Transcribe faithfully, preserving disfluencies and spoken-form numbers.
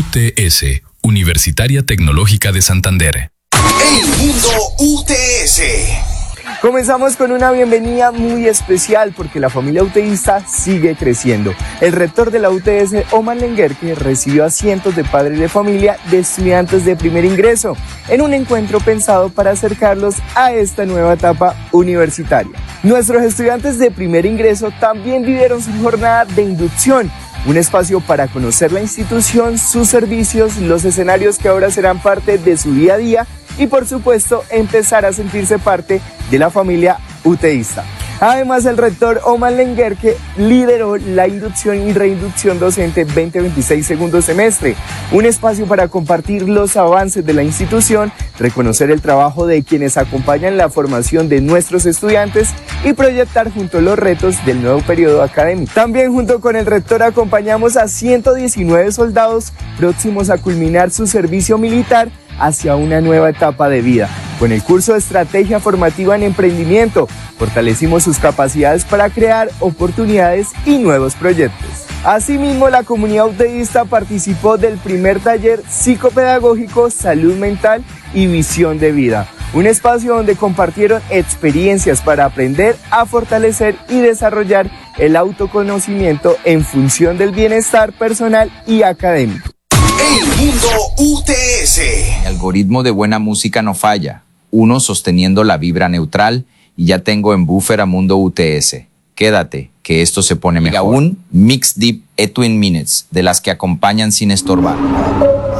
U T S, Universitaria Tecnológica de Santander. El Mundo U T S. Comenzamos con una bienvenida muy especial porque la familia uteísta sigue creciendo. El rector de la U T S, Omar Lenguerque, recibió a cientos de padres de familia de estudiantes de primer ingreso en un encuentro pensado para acercarlos a esta nueva etapa universitaria. Nuestros estudiantes de primer ingreso también vivieron su jornada de inducción, un espacio para conocer la institución, sus servicios, los escenarios que ahora serán parte de su día a día y, por supuesto, empezar a sentirse parte de la familia uteísta. Además, el rector Omar Lenguerque lideró la inducción y reinducción docente veinte veintiséis segundo semestre, un espacio para compartir los avances de la institución, reconocer el trabajo de quienes acompañan la formación de nuestros estudiantes y proyectar juntos los retos del nuevo periodo académico. También junto con el rector acompañamos a ciento diecinueve soldados próximos a culminar su servicio militar hacia una nueva etapa de vida. Con el curso de Estrategia Formativa en Emprendimiento, fortalecimos sus capacidades para crear oportunidades y nuevos proyectos. Asimismo, la comunidad uteísta participó del primer taller psicopedagógico Salud Mental y Visión de Vida, un espacio donde compartieron experiencias para aprender a fortalecer y desarrollar el autoconocimiento en función del bienestar personal y académico. El Mundo U T S. El algoritmo de buena música no falla. Uno sosteniendo la vibra neutral y ya tengo en buffer a Mundo U T S. Quédate, que esto se pone mejor. Y aún Mix Deep Etwin Minutes, de las que acompañan sin estorbar.